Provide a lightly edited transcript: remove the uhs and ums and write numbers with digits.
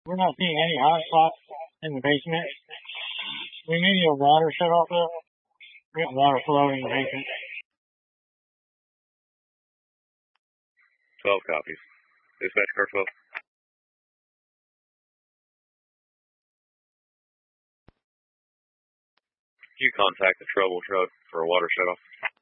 We're not seeing any hot spots in the basement. We may need a water shut off though. We got water flowing in the basement. 12 copies. Dispatch car 12. You contact the trouble truck for a water shut off.